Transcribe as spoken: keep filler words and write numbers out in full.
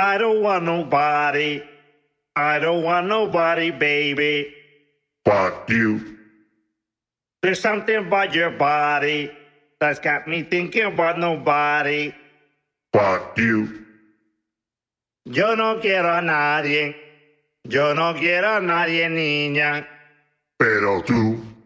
I don't want nobody. I don't want nobody, baby. Fuck you. There's something about your body that's got me thinking about nobody. Fuck you. Yo no quiero a nadie. Yo no quiero a nadie, niña. Pero tú